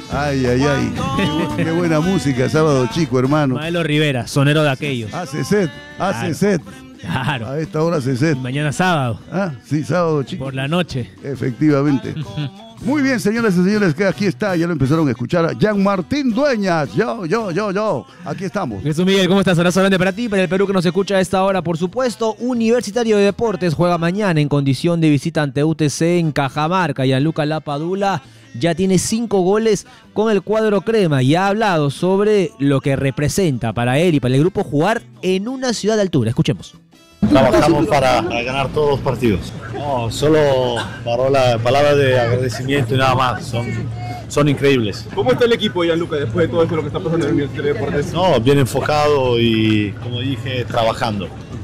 Ay, ay, ay. Qué buena música, Sábado Chico, hermano. Maelo Rivera, sonero de aquellos. Hace set. Claro. A esta hora hace set. Y mañana sábado. Ah, sí, Sábado Chico. Por la noche. Efectivamente. Muy bien, señoras y señores, que aquí está, ya lo empezaron a escuchar, a Jean Martín Dueñas. Yo. Aquí estamos. Jesús Miguel, ¿cómo estás? Abrazo grande para ti, para el Perú que nos escucha a esta hora, por supuesto. Universitario de Deportes juega mañana en condición de visita ante UTC en Cajamarca. Gianluca Lapadula ya tiene 5 goles con el cuadro crema y ha hablado sobre lo que representa para él y para el grupo jugar en una ciudad de altura. Escuchemos. Trabajamos para ganar todos los partidos. No, solo palabras de agradecimiento y nada más. Son increíbles. ¿Cómo está el equipo, Gianluca, después de todo esto lo que está pasando en el Ministerio de Deportes? No, bien enfocado y, como dije, trabajando.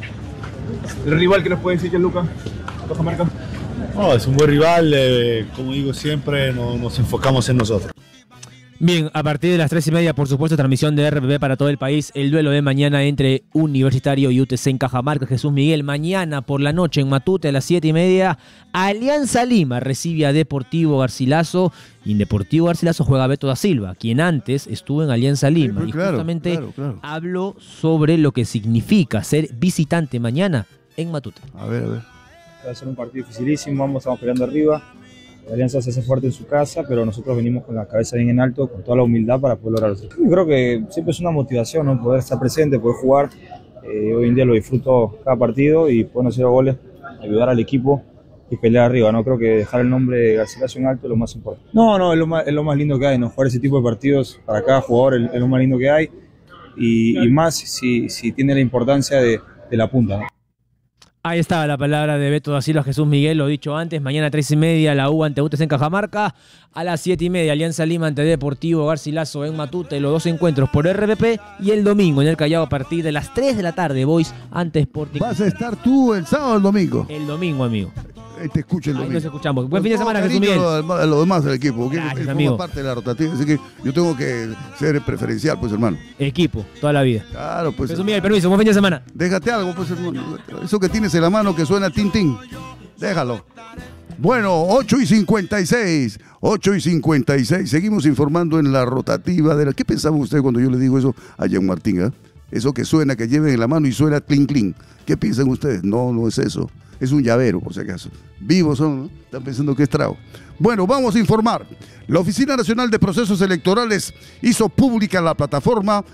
¿El rival que nos puede decir, Gianluca? ¿Cajamarca? No, es un buen rival. Como digo siempre, nos enfocamos en nosotros. Bien, a partir de las 3:30, por supuesto, transmisión de RPP para todo el país. El duelo de mañana entre Universitario y UTC en Cajamarca. Jesús Miguel, mañana por la noche en Matute a las 7:30. Alianza Lima recibe a Deportivo Garcilaso. Y en Deportivo Garcilaso juega Beto da Silva, quien antes estuvo en Alianza Lima. Sí, y claro, justamente claro. habló sobre lo que significa ser visitante mañana en Matute. A ver. Va a ser un partido dificilísimo, ambos estamos peleando arriba. La Alianza se hace fuerte en su casa, pero nosotros venimos con la cabeza bien en alto, con toda la humildad para poder lograrlo. Yo creo que siempre es una motivación, ¿no? Poder estar presente, poder jugar. Hoy en día lo disfruto cada partido y poder hacer goles, ayudar al equipo y pelear arriba, ¿no? Creo que dejar el nombre de Garcilaso en alto es lo más importante. No, es lo más lindo que hay, ¿no? Jugar ese tipo de partidos para cada jugador es lo más lindo que hay y más si tiene la importancia de la punta, ¿no? Ahí estaba la palabra de Beto da Silva, Jesús Miguel, lo dicho antes. Mañana 3:30 la U ante UTC en Cajamarca. A las 7:30 Alianza Lima ante Deportivo Garcilaso en Matute. Los dos encuentros por RPP. Y el domingo en el Callao a partir de las 3 de la tarde, Boys ante Sporting. ¿Vas a estar tú el sábado o el domingo? El domingo, amigo. Te escucho el Ahí domingo. nos escuchamos. Buen fin de semana, Jesús Cariño Miguel. a lo demás del equipo. Gracias, que amigo. forma parte de la rotativa, así que yo tengo que ser preferencial, pues, hermano. Equipo, toda la vida. Claro, pues. Jesús Miguel, permiso, buen fin de semana. Déjate algo, pues, hermano. Eso que tienes en la mano que suena tin. Déjalo. Bueno, 8:56. 8:56. Seguimos informando en la rotativa de la... ¿Qué pensaba usted cuando yo le digo eso a Jean Martín? Eso que suena, que lleven en la mano y suena clink. ¿Qué piensan ustedes? No es eso. Es un llavero, por si acaso. Vivos son, ¿no? Están pensando que es trago. Bueno, vamos a informar. La Oficina Nacional de Procesos Electorales hizo pública la plataforma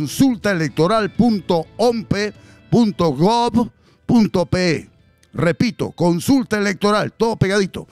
consultaelectoral.ompe.gov.pe. Repito, consulta electoral, todo pegadito.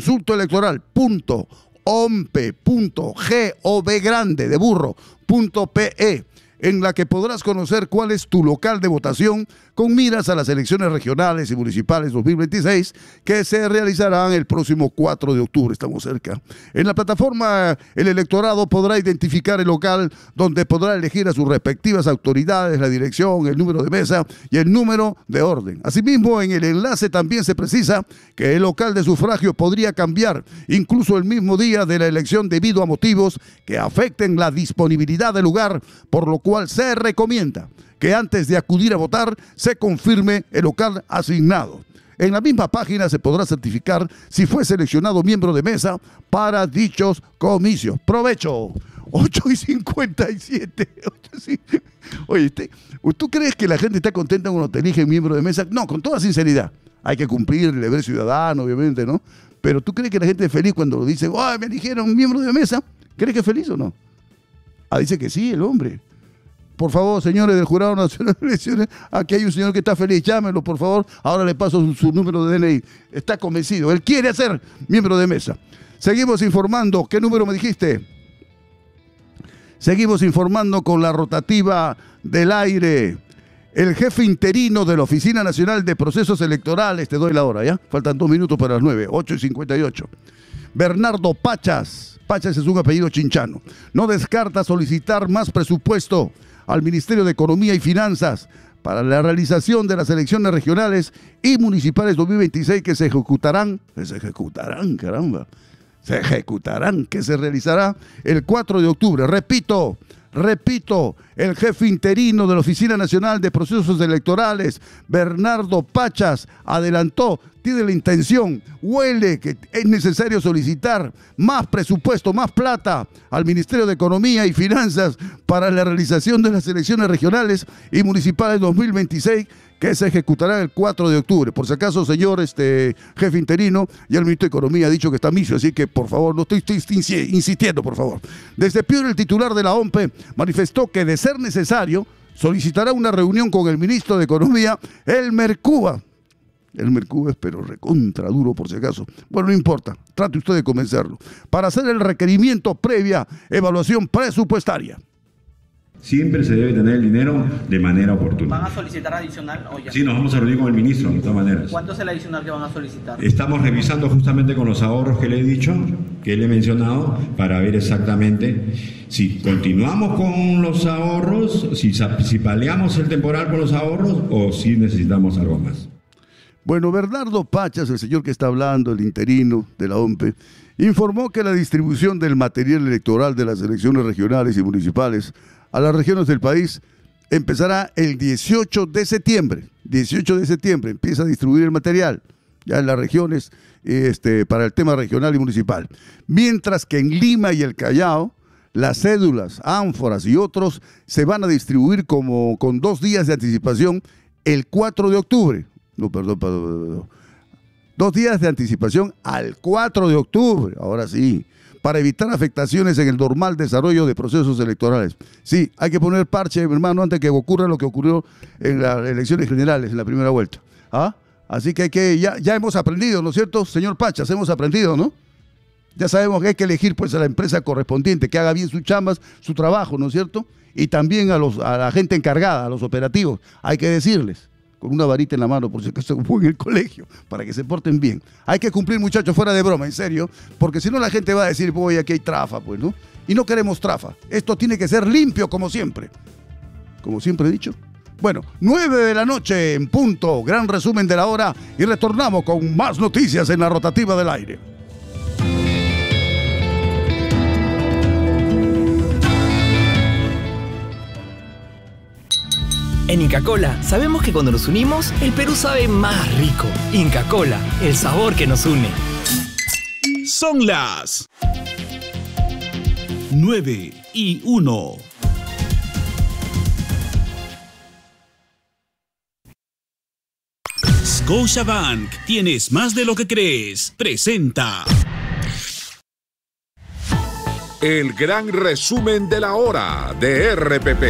consultaelectoral.ompe.gov.pe, en la que podrás conocer cuál es tu local de votación con miras a las elecciones regionales y municipales 2026 que se realizarán el próximo 4 de octubre. Estamos cerca. En la plataforma, el electorado podrá identificar el local donde podrá elegir a sus respectivas autoridades, la dirección, el número de mesa y el número de orden. Asimismo, en el enlace también se precisa que el local de sufragio podría cambiar incluso el mismo día de la elección debido a motivos que afecten la disponibilidad del lugar, por lo cual se recomienda que antes de acudir a votar se confirme el local asignado. En la misma página se podrá certificar si fue seleccionado miembro de mesa para dichos comicios. ¡Provecho! 8:57. Oye, ¿tú crees que la gente está contenta cuando te eligen miembro de mesa? No, con toda sinceridad. Hay que cumplir el deber ciudadano, obviamente, ¿no? Pero ¿tú crees que la gente es feliz cuando dice, ¡ay, me eligieron miembro de mesa! ¿Crees que es feliz o no? Dice que sí, el hombre. Por favor, señores del Jurado Nacional de Elecciones, aquí hay un señor que está feliz, llámenlo, por favor. Ahora le paso su número de DNI. Está convencido, él quiere ser miembro de mesa. Seguimos informando. ¿Qué número me dijiste? Seguimos informando con la rotativa del aire. El jefe interino de la Oficina Nacional de Procesos Electorales, te doy la hora, ¿ya? Faltan 2 minutos para las 9, 8:58. Bernardo Pachas es un apellido chinchano, no descarta solicitar más presupuesto al Ministerio de Economía y Finanzas para la realización de las elecciones regionales y municipales 2026 que se ejecutarán, que se realizará el 4 de octubre. Repito, el jefe interino de la Oficina Nacional de Procesos Electorales, Bernardo Pachas, adelantó, tiene la intención, huele que es necesario solicitar más presupuesto, más plata al Ministerio de Economía y Finanzas para la realización de las elecciones regionales y municipales 2026, que se ejecutará el 4 de octubre. Por si acaso, señor jefe interino, ya el ministro de Economía ha dicho que está misio, así que por favor, no estoy insistiendo, por favor. Desde Piura, el titular de la OMPE manifestó que, de ser necesario, solicitará una reunión con el ministro de Economía, Elmer Cuba. Elmer Cuba es pero recontra duro, por si acaso. Bueno, no importa, trate usted de convencerlo, para hacer el requerimiento previa evaluación presupuestaria. Siempre se debe tener el dinero de manera oportuna. ¿Van a solicitar adicional o ya? Sí, nos vamos a reunir con el ministro, de todas maneras. ¿Cuánto es el adicional que van a solicitar? Estamos revisando justamente con los ahorros que le he dicho, que le he mencionado, para ver exactamente si continuamos con los ahorros, si paliamos el temporal con los ahorros o si necesitamos algo más. Bueno, Bernardo Pachas, el señor que está hablando, el interino de la OMPE, informó que la distribución del material electoral de las elecciones regionales y municipales a las regiones del país empezará el 18 de septiembre. 18 de septiembre empieza a distribuir el material ya en las regiones para el tema regional y municipal. Mientras que en Lima y el Callao, las cédulas, ánforas y otros se van a distribuir con 2 días de anticipación el 4 de octubre. No, perdón. 2 días de anticipación al 4 de octubre, ahora sí, para evitar afectaciones en el normal desarrollo de procesos electorales. Sí, hay que poner parche, hermano, antes que ocurra lo que ocurrió en las elecciones generales, en la primera vuelta. ¿Ah? Así que ya hemos aprendido, ¿no es cierto, señor Pachas? Hemos aprendido, ¿no? Ya sabemos que hay que elegir pues a la empresa correspondiente, que haga bien sus chambas, su trabajo, ¿no es cierto? Y también a la gente encargada, a los operativos, hay que decirles, con una varita en la mano, por si acaso fue en el colegio, para que se porten bien. Hay que cumplir, muchachos, fuera de broma, en serio, porque si no la gente va a decir, voy, aquí hay trafa, pues, ¿no? Y no queremos trafa. Esto tiene que ser limpio, como siempre. Como siempre he dicho. Bueno, 9 de la noche en punto, gran resumen de la hora, y retornamos con más noticias en la rotativa del aire. En Inca Kola sabemos que cuando nos unimos, el Perú sabe más rico. Inca Kola, el sabor que nos une. Son las 9:01. Scotiabank, tienes más de lo que crees. Presenta el gran resumen de la hora de RPP.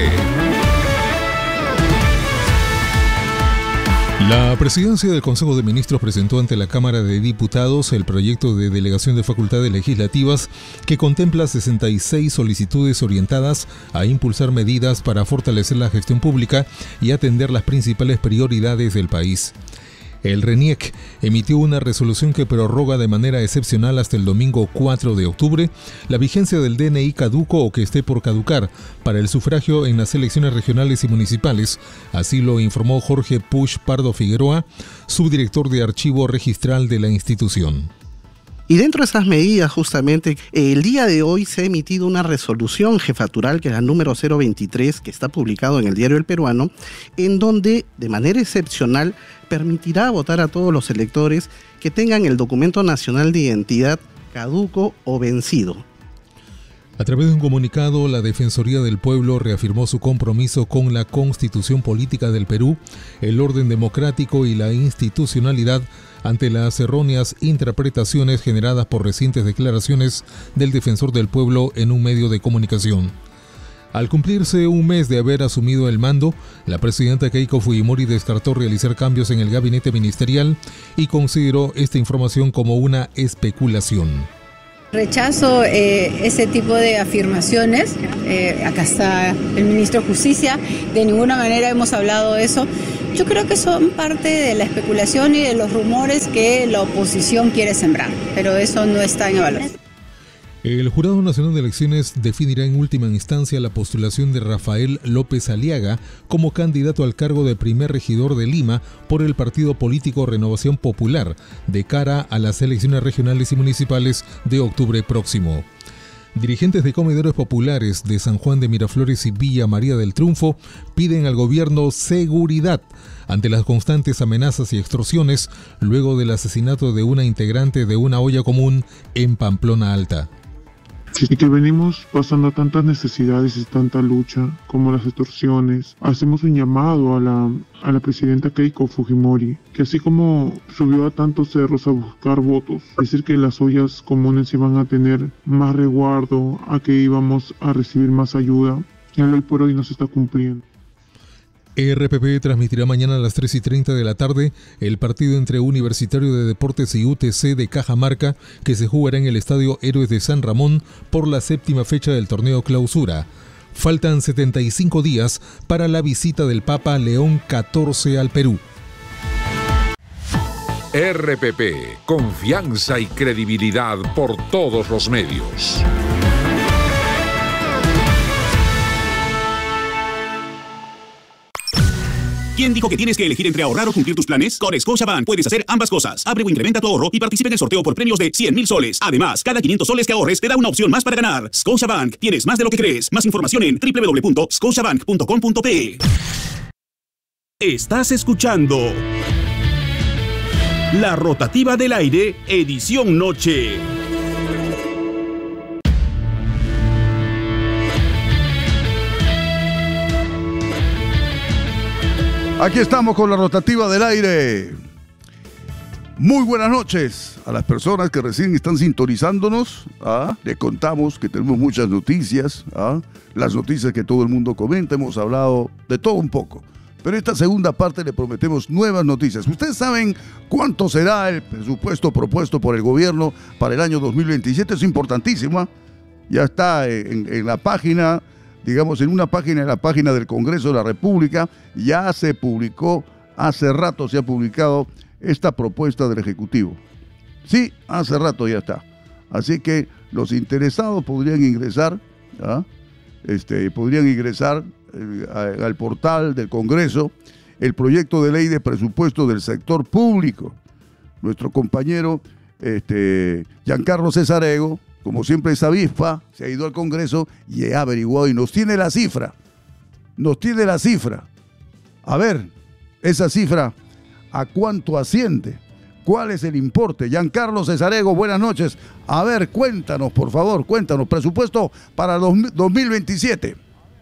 La presidencia del Consejo de Ministros presentó ante la Cámara de Diputados el proyecto de delegación de facultades legislativas que contempla 66 solicitudes orientadas a impulsar medidas para fortalecer la gestión pública y atender las principales prioridades del país. El RENIEC emitió una resolución que prorroga de manera excepcional hasta el domingo 4 de octubre la vigencia del DNI caduco o que esté por caducar para el sufragio en las elecciones regionales y municipales. Así lo informó Jorge Puig Pardo Figueroa, subdirector de archivo registral de la institución. Y dentro de esas medidas, justamente, el día de hoy se ha emitido una resolución jefatural, que es la número 023, que está publicado en el Diario El Peruano, en donde, de manera excepcional, permitirá votar a todos los electores que tengan el documento nacional de identidad caduco o vencido. A través de un comunicado, la Defensoría del Pueblo reafirmó su compromiso con la Constitución Política del Perú, el orden democrático y la institucionalidad ante las erróneas interpretaciones generadas por recientes declaraciones del Defensor del Pueblo en un medio de comunicación. Al cumplirse un mes de haber asumido el mando, la presidenta Keiko Fujimori descartó realizar cambios en el gabinete ministerial y consideró esta información como una especulación. Rechazo ese tipo de afirmaciones. Acá está el ministro de Justicia. De ninguna manera hemos hablado de eso. Yo creo que son parte de la especulación y de los rumores que la oposición quiere sembrar, pero eso no está en evaluación. El Jurado Nacional de Elecciones definirá en última instancia la postulación de Rafael López Aliaga como candidato al cargo de primer regidor de Lima por el partido político Renovación Popular de cara a las elecciones regionales y municipales de octubre próximo. Dirigentes de comedores populares de San Juan de Miraflores y Villa María del Triunfo piden al gobierno seguridad ante las constantes amenazas y extorsiones luego del asesinato de una integrante de una olla común en Pamplona Alta. Y que venimos pasando tantas necesidades y tanta lucha como las extorsiones. Hacemos un llamado a la presidenta Keiko Fujimori, que así como subió a tantos cerros a buscar votos, decir que las ollas comunes iban a tener más resguardo, a que íbamos a recibir más ayuda, y hoy por hoy no se está cumpliendo. RPP transmitirá mañana a las 3:30 de la tarde el partido entre Universitario de Deportes y UTC de Cajamarca, que se jugará en el Estadio Héroes de San Ramón por la 7ª fecha del torneo Clausura. Faltan 75 días para la visita del Papa León XIV al Perú. RPP, confianza y credibilidad por todos los medios. ¿Quién dijo que tienes que elegir entre ahorrar o cumplir tus planes? Con Scotiabank puedes hacer ambas cosas. Abre o incrementa tu ahorro y participa en el sorteo por premios de 100,000 soles. Además, cada 500 soles que ahorres te da una opción más para ganar. Scotiabank, tienes más de lo que crees. Más información en www.scotiabank.com.pe. Estás escuchando La Rotativa del Aire, edición noche. Aquí estamos con la rotativa del aire. Muy buenas noches a las personas que recién están sintonizándonos. Les contamos que tenemos muchas noticias, las noticias que todo el mundo comenta. Hemos hablado de todo un poco, pero esta segunda parte le prometemos nuevas noticias. Ustedes saben cuánto será el presupuesto propuesto por el gobierno para el año 2027. Es importantísimo. Ya está en la página, digamos, en una página, en la página del Congreso de la República. Ya se publicó, hace rato se ha publicado esta propuesta del Ejecutivo. Sí, hace rato ya está. Así que los interesados podrían ingresar, al portal del Congreso, el proyecto de ley de presupuesto del sector público. Nuestro compañero Giancarlo Cesarego, como siempre es avispa, se ha ido al Congreso y ha averiguado y nos tiene la cifra. A ver, esa cifra, ¿a cuánto asciende? ¿Cuál es el importe? Giancarlo Cesarego, buenas noches. A ver, cuéntanos, por favor, presupuesto para 2027.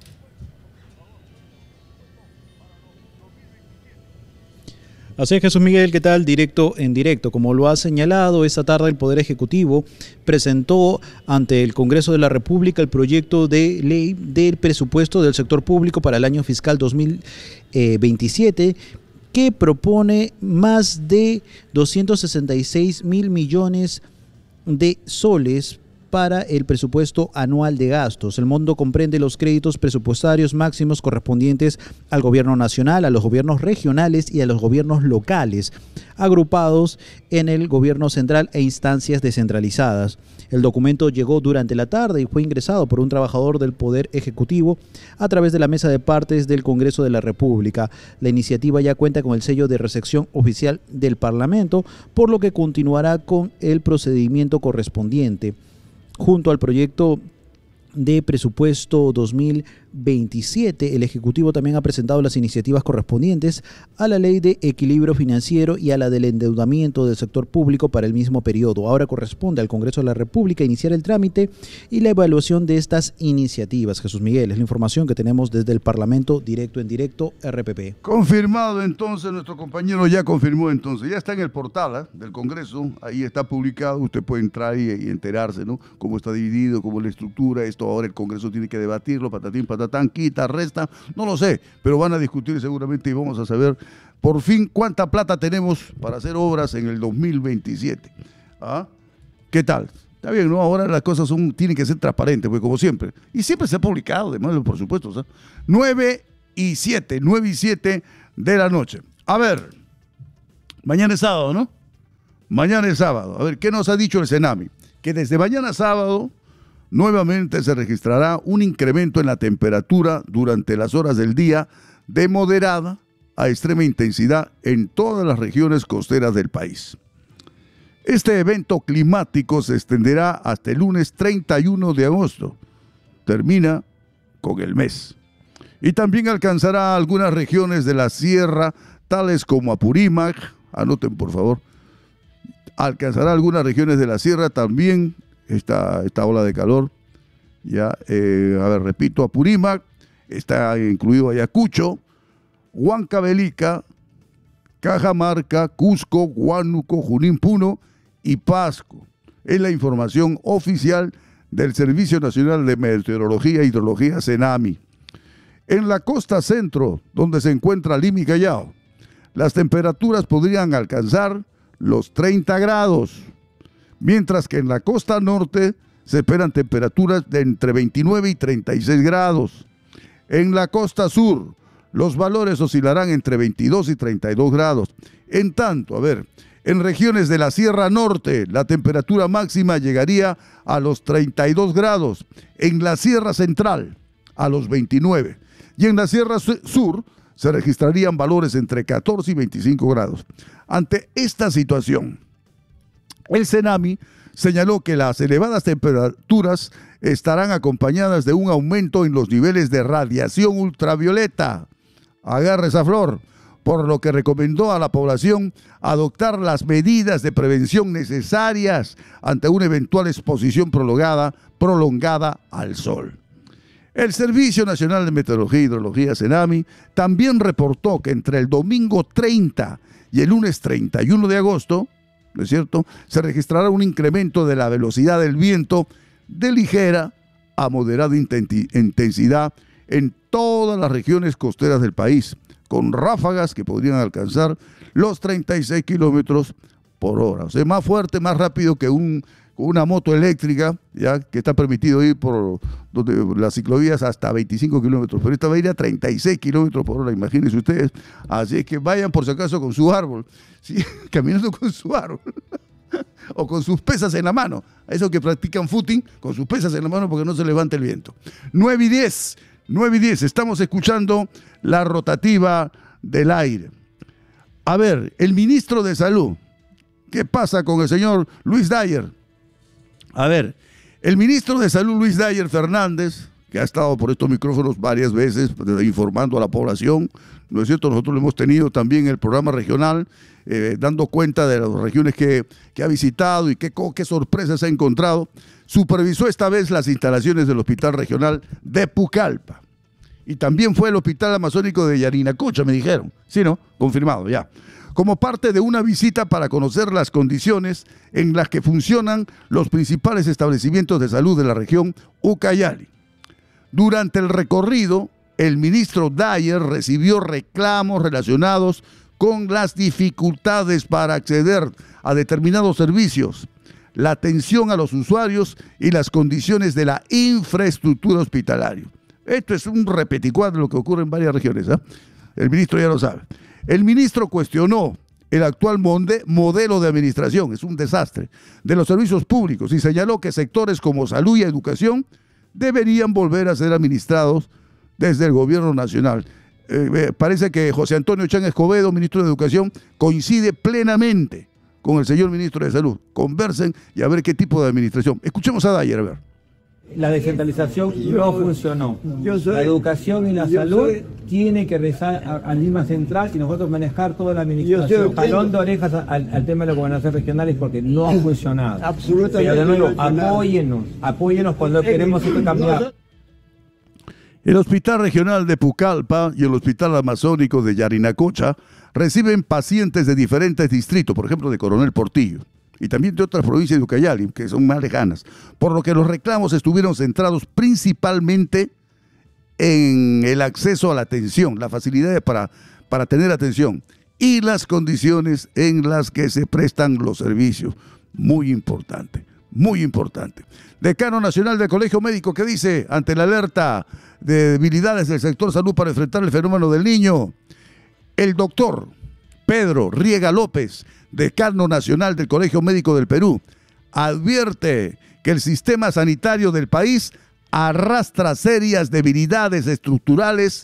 Así es, Jesús Miguel, ¿qué tal? Directo en directo. Como lo ha señalado, esta tarde el Poder Ejecutivo presentó ante el Congreso de la República el proyecto de ley del presupuesto del sector público para el año fiscal 2027, que propone más de 266,000 millones de soles para el presupuesto anual de gastos. El monto comprende los créditos presupuestarios máximos correspondientes al gobierno nacional, a los gobiernos regionales y a los gobiernos locales, agrupados en el gobierno central e instancias descentralizadas. El documento llegó durante la tarde y fue ingresado por un trabajador del Poder Ejecutivo a través de la Mesa de Partes del Congreso de la República. La iniciativa ya cuenta con el sello de recepción oficial del Parlamento, por lo que continuará con el procedimiento correspondiente. Junto al proyecto de presupuesto 2027, el Ejecutivo también ha presentado las iniciativas correspondientes a la Ley de Equilibrio Financiero y a la del endeudamiento del sector público para el mismo periodo. Ahora corresponde al Congreso de la República iniciar el trámite y la evaluación de estas iniciativas. Jesús Miguel, es la información que tenemos desde el Parlamento, directo en directo, RPP. Confirmado entonces, nuestro compañero ya confirmó entonces, ya está en el portal del Congreso, ahí está publicado, usted puede entrar y enterarse, ¿no? Cómo está dividido, cómo es la estructura, esto ahora el Congreso tiene que debatirlo, patatín, patatán, quita, resta, no lo sé, pero van a discutir seguramente y vamos a saber por fin cuánta plata tenemos para hacer obras en el 2027. ¿Qué tal? Está bien, ¿no? Ahora las cosas tienen que ser transparentes, pues como siempre. Y siempre se ha publicado, además, por supuesto. 9 y 7 de la noche. A ver, mañana es sábado, ¿no? Mañana es sábado. A ver, ¿qué nos ha dicho el Senami? Que desde mañana sábado nuevamente se registrará un incremento en la temperatura durante las horas del día de moderada a extrema intensidad en todas las regiones costeras del país. Este evento climático se extenderá hasta el lunes 31 de agosto. Termina con el mes. Y también alcanzará algunas regiones de la sierra, tales como Apurímac. Anoten, por favor. Alcanzará algunas regiones de la sierra también esta ola de calor. Ya, repito, Apurímac, está incluido Ayacucho, Huancavelica, Cajamarca, Cusco, Huánuco, Junín, Puno y Pasco. Es la información oficial del Servicio Nacional de Meteorología e Hidrología, CENAMI. En la costa centro, donde se encuentra Lima y Callao, las temperaturas podrían alcanzar los 30 grados, mientras que en la costa norte se esperan temperaturas de entre 29 y 36 grados. En la costa sur, los valores oscilarán entre 22 y 32 grados. En tanto, en regiones de la Sierra Norte, la temperatura máxima llegaría a los 32 grados. En la Sierra Central, a los 29. Y en la Sierra Sur, se registrarían valores entre 14 y 25 grados. Ante esta situación, el CENAMI señaló que las elevadas temperaturas estarán acompañadas de un aumento en los niveles de radiación ultravioleta. Agarre esa flor. Por lo que recomendó a la población adoptar las medidas de prevención necesarias ante una eventual exposición prolongada al sol. El Servicio Nacional de Meteorología y Hidrología, CENAMI, también reportó que entre el domingo 30 y el lunes 31 de agosto, ¿no es cierto?, se registrará un incremento de la velocidad del viento de ligera a moderada intensidad en todas las regiones costeras del país, con ráfagas que podrían alcanzar los 36 kilómetros por hora. O sea, más fuerte, más rápido que una moto eléctrica, ya que está permitido ir por donde las ciclovías hasta 25 kilómetros, pero esta va a ir a 36 kilómetros por hora, imagínense ustedes. Así es que vayan por si acaso con su árbol, ¿sí? Caminando con su árbol. O con sus pesas en la mano. A esos que practican footing, con sus pesas en la mano porque no se levanta el viento. 9 y 10, estamos escuchando la rotativa del aire. A ver, el ministro de Salud, ¿qué pasa con el señor Luis Dyer? A ver, el ministro de Salud Luis Dyer Fernández, que ha estado por estos micrófonos varias veces informando a la población, ¿no es cierto? Nosotros lo hemos tenido también en el programa regional, dando cuenta de las regiones que ha visitado y qué sorpresas ha encontrado. Supervisó esta vez las instalaciones del Hospital Regional de Pucallpa. Y también fue el Hospital Amazónico de Yarinacocha, me dijeron. Sí, ¿no? Confirmado, ya. Como parte de una visita para conocer las condiciones en las que funcionan los principales establecimientos de salud de la región Ucayali. Durante el recorrido, el ministro Dyer recibió reclamos relacionados con las dificultades para acceder a determinados servicios, la atención a los usuarios y las condiciones de la infraestructura hospitalaria. Esto es un repeticuá de lo que ocurre en varias regiones, ¿eh? El ministro ya lo sabe. El ministro cuestionó el actual modelo de administración, es un desastre, de los servicios públicos y señaló que sectores como salud y educación deberían volver a ser administrados desde el gobierno nacional. Parece que José Antonio Chan Escobedo, ministro de Educación, coincide plenamente con el señor ministro de Salud. Conversen y a ver qué tipo de administración. Escuchemos a Dyer, a ver. La descentralización no funcionó. La educación y la salud tiene que rezar al Lima Central y nosotros manejar toda la administración. Jalón de orejas al tema de la gobernación regional es porque no ha funcionado. Absolutamente. Pero de nuevo, apóyenos cuando queremos esto cambiar. El Hospital Regional de Pucallpa y el Hospital Amazónico de Yarinacocha reciben pacientes de diferentes distritos, por ejemplo de Coronel Portillo, y también de otras provincias de Ucayali, que son más lejanas, por lo que los reclamos estuvieron centrados principalmente en el acceso a la atención, la facilidad para tener atención y las condiciones en las que se prestan los servicios. Muy importante, muy importante. Decano Nacional del Colegio Médico, ¿qué dice ante la alerta de debilidades del sector salud para enfrentar el fenómeno del niño? El doctor Pedro Riega López, decano nacional del Colegio Médico del Perú, advierte que el sistema sanitario del país arrastra serias debilidades estructurales,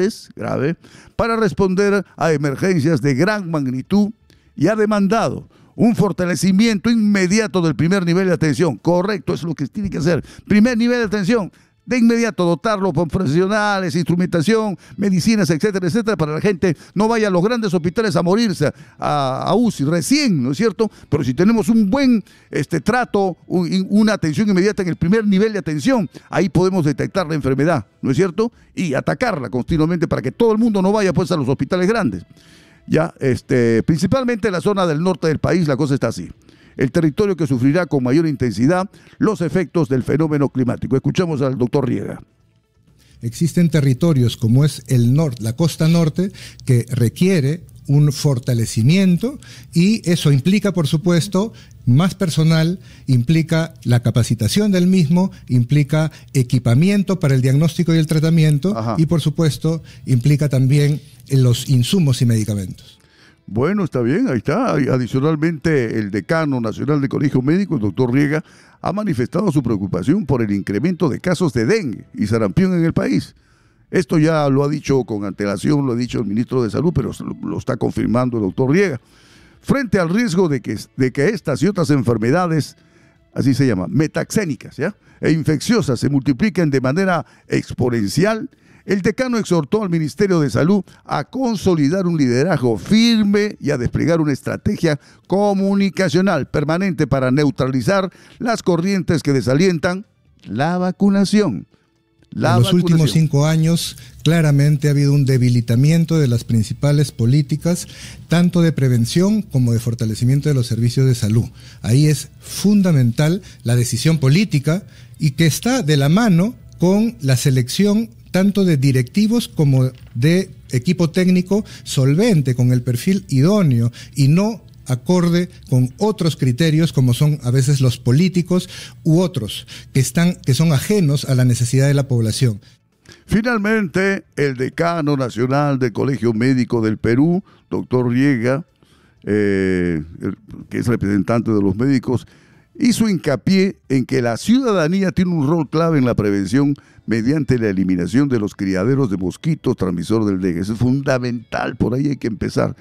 grave, para responder a emergencias de gran magnitud y ha demandado un fortalecimiento inmediato del primer nivel de atención. Correcto, eso es lo que tiene que hacer. Primer nivel de atención, de inmediato dotarlo con profesionales, instrumentación, medicinas, etcétera, etcétera, para que la gente no vaya a los grandes hospitales a morirse a UCI recién, ¿no es cierto? Pero si tenemos un buen trato, una atención inmediata en el primer nivel de atención, ahí podemos detectar la enfermedad, ¿no es cierto? Y atacarla continuamente para que todo el mundo no vaya pues a los hospitales grandes. Ya, principalmente en la zona del norte del país la cosa está así. El territorio que sufrirá con mayor intensidad los efectos del fenómeno climático. Escuchamos al doctor Riega. Existen territorios como es el norte, la costa norte, que requiere un fortalecimiento y eso implica, por supuesto, más personal, implica la capacitación del mismo, implica equipamiento para el diagnóstico y el tratamiento. Ajá. Y, por supuesto, implica también los insumos y medicamentos. Bueno, está bien, ahí está. Adicionalmente, el decano nacional de Colegio Médico, el doctor Riega, ha manifestado su preocupación por el incremento de casos de dengue y sarampión en el país. Esto ya lo ha dicho con antelación, lo ha dicho el ministro de Salud, pero lo está confirmando el doctor Riega. Frente al riesgo de que estas y otras enfermedades, así se llama, metaxénicas, ¿ya?, e infecciosas se multipliquen de manera exponencial, el decano exhortó al Ministerio de Salud a consolidar un liderazgo firme y a desplegar una estrategia comunicacional permanente para neutralizar las corrientes que desalientan la vacunación. En los últimos 5 años, claramente ha habido un debilitamiento de las principales políticas, tanto de prevención como de fortalecimiento de los servicios de salud. Ahí es fundamental la decisión política y que está de la mano con la selección tanto de directivos como de equipo técnico solvente, con el perfil idóneo y no acorde con otros criterios como son a veces los políticos u otros que son ajenos a la necesidad de la población. Finalmente, el decano nacional del Colegio Médico del Perú, doctor Riega, que es representante de los médicos, hizo hincapié en que la ciudadanía tiene un rol clave en la prevención mediante la eliminación de los criaderos de mosquitos transmisores del dengue. Eso es fundamental, por ahí hay que empezar,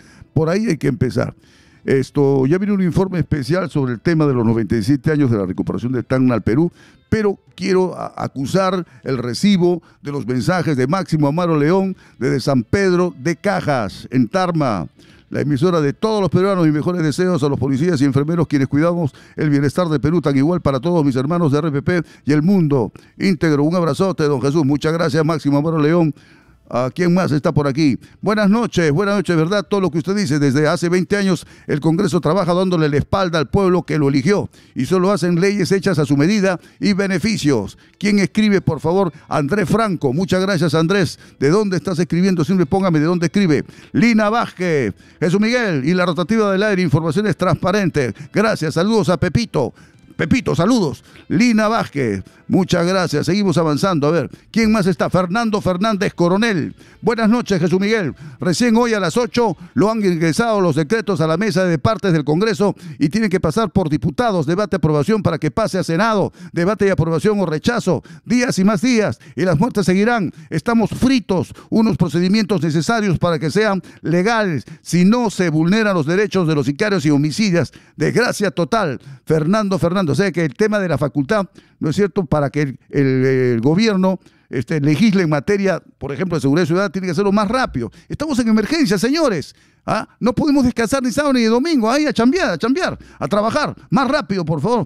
ya viene un informe especial sobre el tema de los 97 años de la recuperación de Tacna al Perú, pero quiero acusar el recibo de los mensajes de Máximo Amaro León desde San Pedro de Cajas, en Tarma, la emisora de todos los peruanos. Mis mejores deseos a los policías y enfermeros quienes cuidamos el bienestar de Perú, tan igual para todos mis hermanos de RPP y el mundo íntegro. Un abrazote, don Jesús. Muchas gracias, Máximo Amaro León. ¿Quién más está por aquí? Buenas noches, ¿verdad? Todo lo que usted dice, desde hace 20 años el Congreso trabaja dándole la espalda al pueblo que lo eligió y solo hacen leyes hechas a su medida y beneficios. ¿Quién escribe, por favor? Andrés Franco. Muchas gracias, Andrés. ¿De dónde estás escribiendo? Siempre póngame de dónde escribe. Lina Vázquez, Jesús Miguel y la rotativa del aire, informaciones transparentes. Gracias, saludos a Pepito. Pepito, saludos. Lina Vázquez, muchas gracias. Seguimos avanzando. A ver, ¿quién más está? Fernando Fernández Coronel. Buenas noches, Jesús Miguel. Recién hoy a las 8 lo han ingresado los decretos a la mesa de partes del Congreso y tienen que pasar por diputados, debate, aprobación para que pase a Senado, debate y aprobación o rechazo. Días y más días y las muertes seguirán. Estamos fritos. Unos procedimientos necesarios para que sean legales. Si no, se vulneran los derechos de los sicarios y homicidas. Desgracia total. Fernando. O sea que el tema de la facultad, ¿no es cierto?, para que el gobierno legisle en materia, por ejemplo, de seguridad ciudadana, tiene que hacerlo más rápido. Estamos en emergencia, señores. No podemos descansar ni sábado ni domingo. Ahí a chambear, a trabajar. Más rápido, por favor.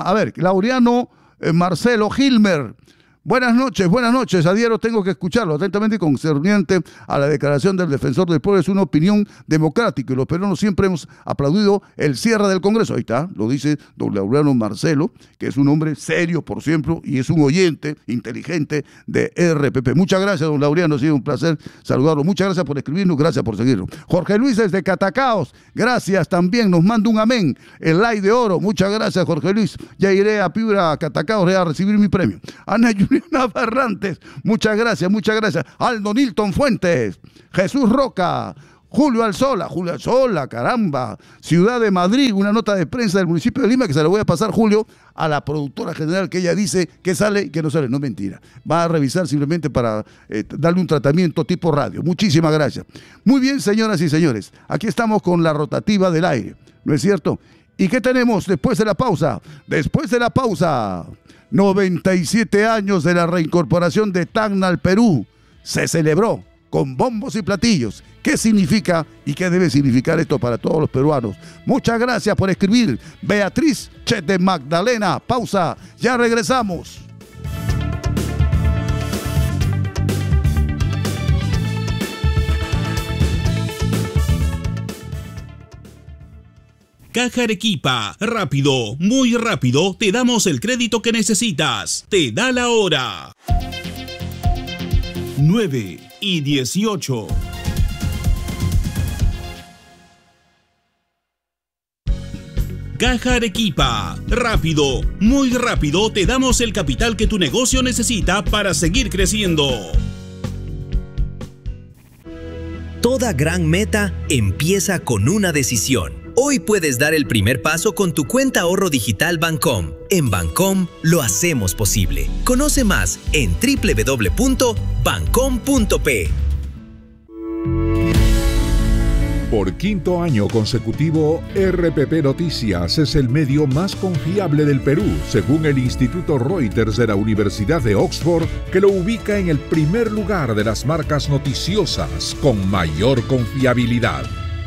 Laureano Marcelo Gilmer. Buenas noches, adhiero, tengo que escucharlo atentamente concerniente a la declaración del defensor del pueblo. Es una opinión democrática y los peruanos siempre hemos aplaudido el cierre del Congreso. Ahí está, lo dice don Laureano Marcelo, que es un hombre serio, por siempre, y es un oyente inteligente de RPP. Muchas gracias, don Laureano, ha sido un placer saludarlo. Muchas gracias por escribirnos, gracias por seguirnos. Jorge Luis desde Catacaos, gracias también, nos manda un amén. El like de oro, muchas gracias, Jorge Luis. Ya iré a Piura, a Catacaos, a recibir mi premio. Ana Juliana Barrantes, muchas gracias. Aldo Nilton Fuentes, Jesús Roca, Julio Alzola, caramba. Ciudad de Madrid, una nota de prensa del municipio de Lima que se la voy a pasar, Julio, a la productora general, que ella dice que sale y que no sale. No, mentira. Va a revisar simplemente para darle un tratamiento tipo radio. Muchísimas gracias. Muy bien, señoras y señores. Aquí estamos con la rotativa del aire, ¿no es cierto? ¿Y qué tenemos después de la pausa? Después de la pausa, 97 años de la reincorporación de Tacna al Perú. Se celebró con bombos y platillos. ¿Qué significa y qué debe significar esto para todos los peruanos? Muchas gracias por escribir. Beatriz Chete Magdalena. Pausa, ya regresamos. Caja Arequipa, rápido, muy rápido, te damos el crédito que necesitas. Te da la hora. 9:18. Caja Arequipa, rápido, muy rápido, te damos el capital que tu negocio necesita para seguir creciendo. Toda gran meta empieza con una decisión. Hoy puedes dar el primer paso con tu cuenta ahorro digital Bancom. En Bancom lo hacemos posible. Conoce más en www.bancom.p. Por quinto año consecutivo, RPP Noticias es el medio más confiable del Perú, según el Instituto Reuters de la Universidad de Oxford, que lo ubica en el primer lugar de las marcas noticiosas con mayor confiabilidad.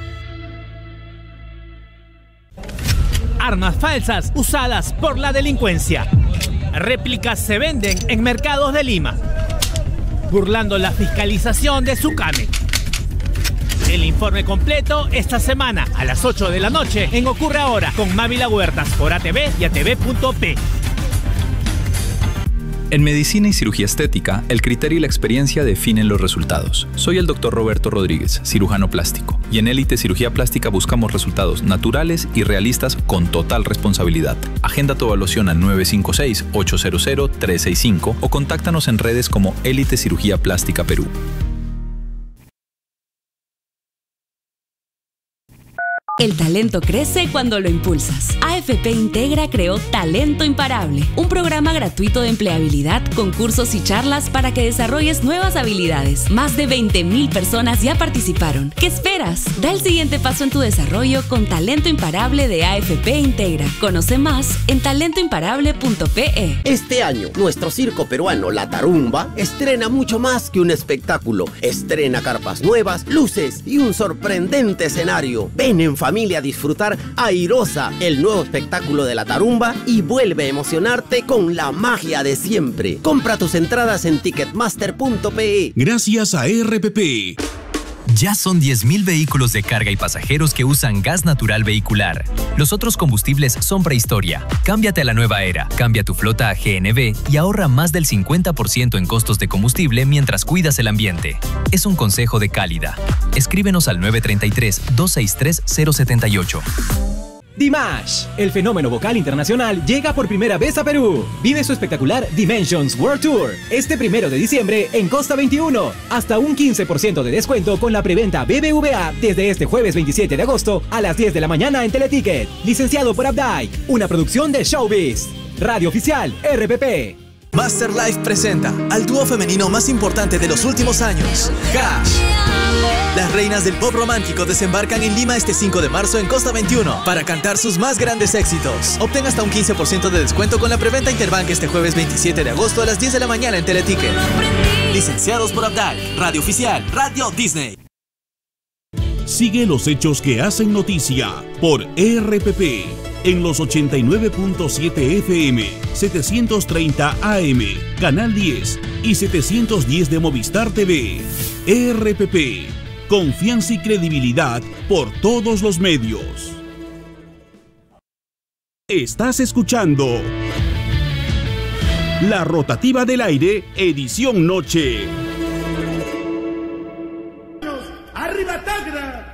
Armas falsas usadas por la delincuencia. Réplicas se venden en mercados de Lima, burlando la fiscalización de Sucame. El informe completo esta semana a las 8 de la noche en Ocurre Ahora con Mávila Huertas por ATV y ATV.p. En medicina y cirugía estética, el criterio y la experiencia definen los resultados. Soy el Dr. Roberto Rodríguez, cirujano plástico, y en Élite Cirugía Plástica buscamos resultados naturales y realistas con total responsabilidad. Agenda tu evaluación al 956-800-365 o contáctanos en redes como Élite Cirugía Plástica Perú. El talento crece cuando lo impulsas. AFP Integra creó Talento Imparable, un programa gratuito de empleabilidad con cursos y charlas para que desarrolles nuevas habilidades. Más de 20,000 personas ya participaron. ¿Qué esperas? Da el siguiente paso en tu desarrollo con Talento Imparable de AFP Integra. Conoce más en talentoimparable.pe. Este año, nuestro circo peruano La Tarumba estrena mucho más que un espectáculo. Estrena carpas nuevas, luces y un sorprendente escenario. Ven en familia a disfrutar Airosa, el nuevo espectáculo de La Tarumba, y vuelve a emocionarte con la magia de siempre. Compra tus entradas en ticketmaster.pe. Gracias a RPP. Ya son 10,000 vehículos de carga y pasajeros que usan gas natural vehicular. Los otros combustibles son prehistoria. Cámbiate a la nueva era. Cambia tu flota a GNV y ahorra más del 50% en costos de combustible mientras cuidas el ambiente. Es un consejo de Cálida. Escríbenos al 933-263-078. Dimash, el fenómeno vocal internacional, llega por primera vez a Perú. Vive su espectacular Dimensions World Tour este 1 de diciembre en Costa 21. Hasta un 15% de descuento con la preventa BBVA desde este jueves 27 de agosto a las 10 de la mañana en Teleticket. Licenciado por Abdai, una producción de Showbiz. Radio Oficial RPP. Master Life presenta al dúo femenino más importante de los últimos años, Hash. Las reinas del pop romántico desembarcan en Lima este 5 de marzo en Costa 21 para cantar sus más grandes éxitos. Obtén hasta un 15% de descuento con la preventa Interbank este jueves 27 de agosto a las 10 de la mañana en Teleticket. Licenciados por Abdal, Radio Oficial, Radio Disney. Sigue los hechos que hacen noticia por RPP en los 89.7 FM, 730 AM, Canal 10 y 710 de Movistar TV. RPP, confianza y credibilidad por todos los medios. Estás escuchando La Rotativa del Aire, edición noche. ¡Arriba Tacna!